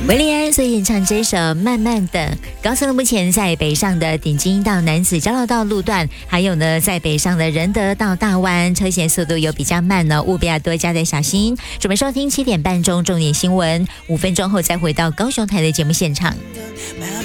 维利安所演唱这首《慢慢等》。高速路目前在北上的顶金到南子交流道路段，还有呢在北上的仁德到大湾，车行速度有比较慢呢，务必要多加的小心。准备收听7点半钟重点新闻，5分钟后再回到高雄台的节目现场。